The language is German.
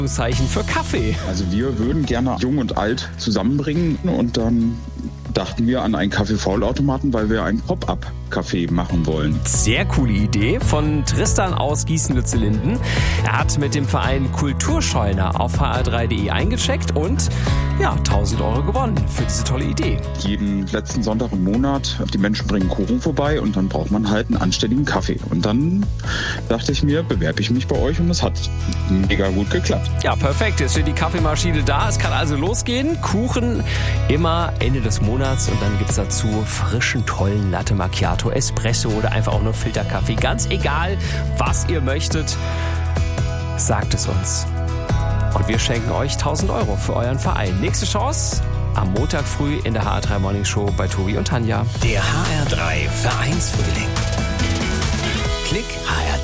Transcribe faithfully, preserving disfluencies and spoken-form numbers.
Zeichen für Kaffee. Also wir würden gerne Jung und Alt zusammenbringen und dann dachten wir an einen Kaffee-Vollautomaten, weil wir ein Pop-up-Café machen wollen. Sehr coole Idee von Tristan aus Gießen-Lützellinden. Er hat mit dem Verein Kulturscheuner auf h r drei punkt d e eingecheckt und ja, tausend Euro gewonnen für diese tolle Idee. Jeden letzten Sonntag im Monat, die Menschen bringen Kuchen vorbei und dann braucht man halt einen anständigen Kaffee. Und dann dachte ich mir, bewerbe ich mich bei euch und es hat mega gut geklappt. Ja, perfekt. Jetzt steht die Kaffeemaschine da. Es kann also losgehen. Kuchen immer Ende des Monats und dann gibt's dazu frischen, tollen Latte Macchiato, Espresso oder einfach auch nur Filterkaffee. Ganz egal, was ihr möchtet, sagt es uns. Und wir schenken euch tausend Euro für euren Verein. Nächste Chance am Montag früh in der H R drei Morning Show bei Tobi und Tanja. Der H R drei Vereinsfrühling. Klick H R